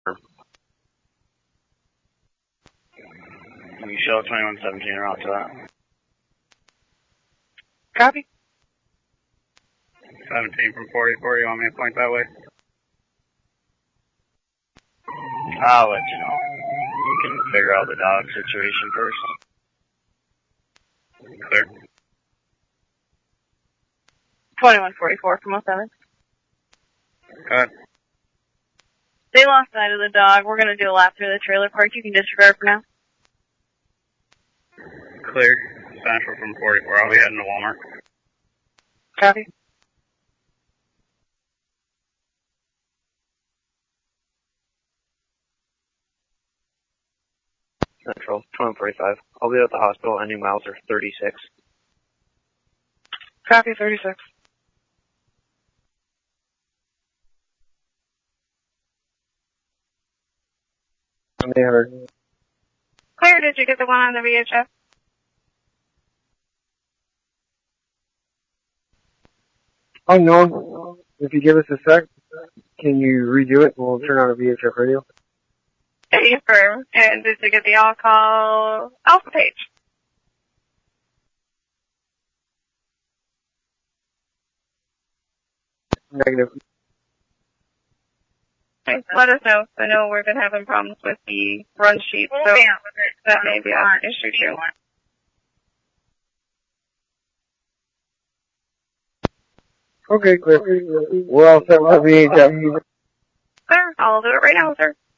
You show 2117 or out to that. Copy. 17 from 44, you want me to point that way? I'll let you know. You can figure out the dog situation first. Clear. 2144 from 07. Go ahead. They lost sight of the dog. We're going to do a lap through the trailer park. You can disregard for now. Clear. Central from 44. I'll be heading to Walmart. Copy. Central, 2145. I'll be at the hospital. Ending miles are 36. Copy, 36. Clear, did you get the one on the VHF? Oh, no. If you give us a sec, can you redo it and we'll turn on a VHF radio? Affirm. And did you get the all-call alpha page? Negative. Okay, let us know. I know we've been having problems with the run sheet, so that may be an issue too. Okay, clear. We're all set with VHF. Clear. I'll do it right now, sir.